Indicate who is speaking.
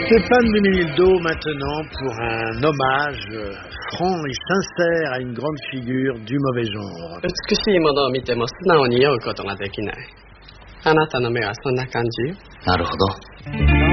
Speaker 1: Stéphane Dumildo maintenant pour un hommage franc et sincère à une grande figure du mauvais genre.
Speaker 2: 美しいものを見ても素直に酔うことができない。あなたの目はそんな感じよ。
Speaker 3: なるほど。